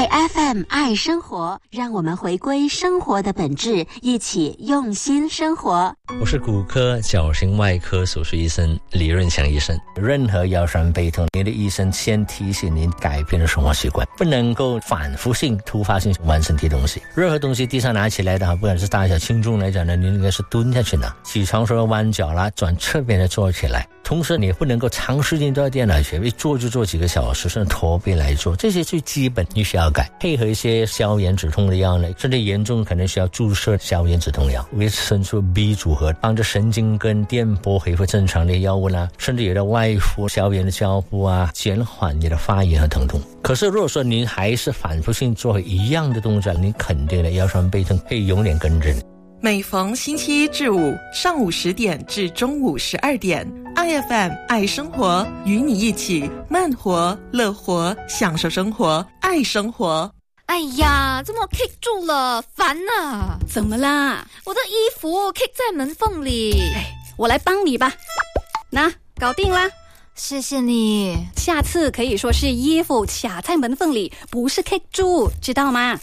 爱 FM 爱生活，让我们回归生活的本质，一起用心生活。 我是骨科矫形外科手术医生李润祥医生。 任何腰酸背痛，你的医生先提醒您改变的生活习惯，不能够反复性突发性弯身体东西。任何东西地上拿起来的话，不管是大小轻重来讲呢，你应该是蹲下去拿。起床时候弯脚啦，转侧边的坐起来。同时你不能够长时间都在电脑前，一坐就坐几个小时，甚至驼背来做，这些最基本你需要改。配合一些消炎止痛的药呢，甚至严重可能需要注射消炎止痛药，维生素 B 组合，帮助神经跟电波恢复正常的药物啦，甚至有的外敷消炎的胶布啊，减缓你的发炎和疼痛。可是如果说您还是反复性做一样的动作，你肯定的腰酸背痛会永远跟着你。 每逢星期一至五上午10点至中午12点，IFM 爱生活，与你一起慢活、乐活，享受生活，爱生活。 哎呀，怎么 kick 住了？烦啊！ 怎么啦？ 我的衣服 kick 在门缝里。 我来帮你吧。那搞定啦。 谢谢你。 下次可以说是衣服卡在门缝里，不是 kick 住，知道吗？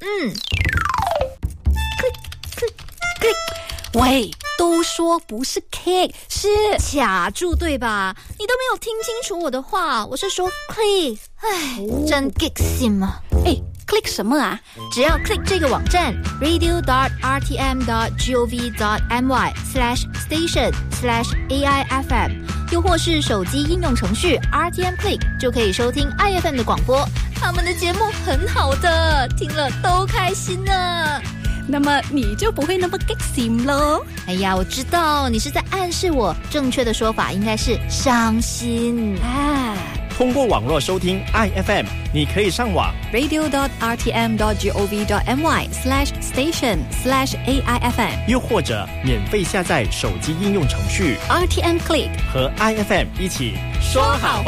喂，都说不是 kick， 是卡住对吧？你都没有听清楚我的话，我是说 click。真 kick 心啊。 click 什么啊？ 只要 click 这个网站 radio.rtm.gov.my/station/AIFM， 又或是手机应用程序 RTM Click， 就可以收听 IFM 的广播。他们的节目很好的，听了都开心呢。 那么你就不会那么 kick 心咯。 哎呀，我知道你是在暗示我，正确的说法应该是伤心啊。 通过网络收听 IFM， 你可以上网 radio.rtm.gov.my/station/AIFM， 又或者免费下载手机应用程序 RTM Click 和 IFM 一起说好